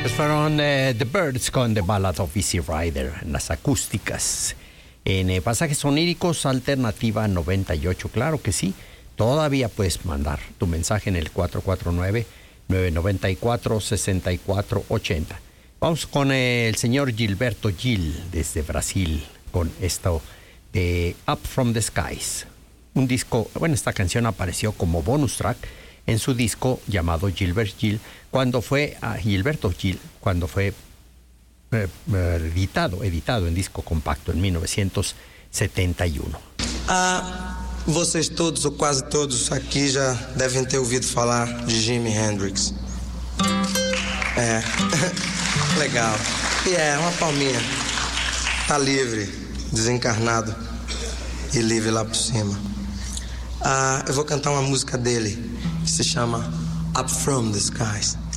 Fueron The Byrds con The Ballad of Easy Rider en las acústicas. En Pasajes Oníricos, Alternativa 98, claro que sí. Todavía puedes mandar tu mensaje en el 449-994-6480. Vamos con el señor Gilberto Gil desde Brasil con esto de Up From The Skies. Un disco, bueno, esta canción apareció como bonus track en su disco llamado Gilberto Gil cuando fue editado en disco compacto en 1971. Vocês todos ou quase todos aqui já devem ter ouvido falar de Jimi Hendrix. Legal. E uma palminha. Tá livre, desencarnado e livre lá por cima. Eu vou cantar uma música dele que se chama Up From The Skies.